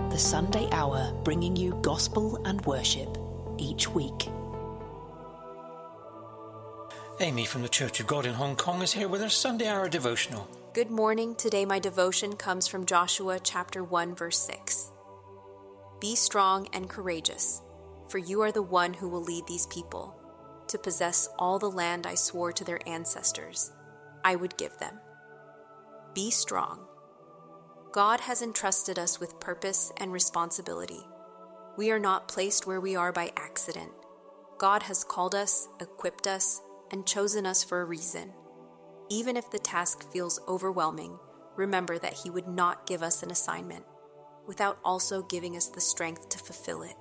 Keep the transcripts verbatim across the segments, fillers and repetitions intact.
the Sunday Hour, bringing you gospel and worship each week. Amy from the Church of God in Hong Kong is here with her Sunday Hour devotional. Good morning. Today my devotion comes from Joshua chapter one verse six. Be strong and courageous, for you are the one who will lead these people to possess all the land I swore to their ancestors I would give them. Be strong. God has entrusted us with purpose and responsibility. We are not placed where we are by accident. God has called us, equipped us, and chosen us for a reason. Even if the task feels overwhelming, remember that He would not give us an assignment without also giving us the strength to fulfill it.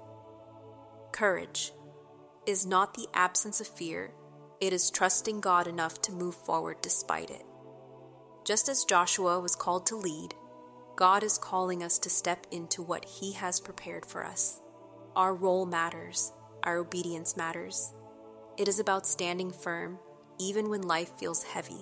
Courage is not the absence of fear, it is trusting God enough to move forward despite it. Just as Joshua was called to lead, God is calling us to step into what He has prepared for us. Our role matters, our obedience matters. It is about standing firm, even when life feels heavy.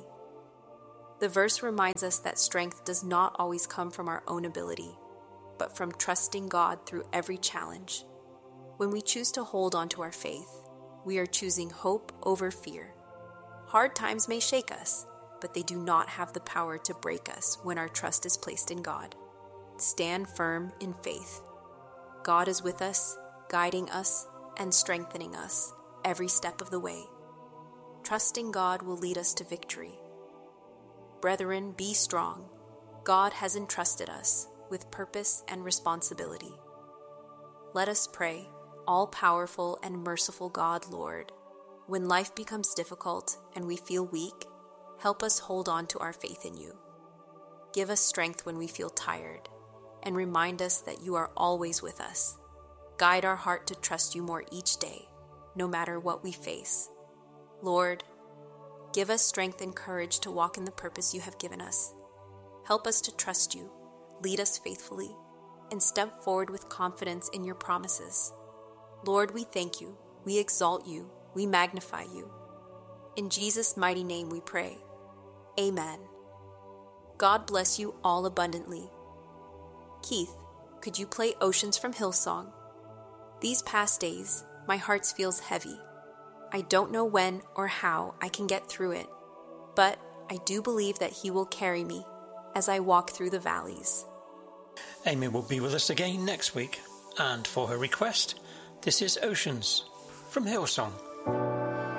The verse reminds us that strength does not always come from our own ability, but from trusting God through every challenge. When we choose to hold on to our faith, we are choosing hope over fear. Hard times may shake us, but they do not have the power to break us when our trust is placed in God. Stand firm in faith. God is with us, guiding us and strengthening us every step of the way. Trusting God will lead us to victory. Brethren, be strong. God has entrusted us with purpose and responsibility. Let us pray, all-powerful and merciful God, Lord, when life becomes difficult and we feel weak, help us hold on to our faith in You. Give us strength when we feel tired, and remind us that You are always with us. Guide our heart to trust You more each day, no matter what we face. Lord, give us strength and courage to walk in the purpose You have given us. Help us to trust You, lead us faithfully, and step forward with confidence in Your promises. Lord, we thank You, we exalt You, we magnify You. In Jesus' mighty name we pray. Amen. God bless you all abundantly. Keith, could you play Oceans from Hillsong? These past days, my heart feels heavy. I don't know when or how I can get through it, but I do believe that He will carry me as I walk through the valleys. Amy will be with us again next week, and for her request, this is Oceans from Hillsong.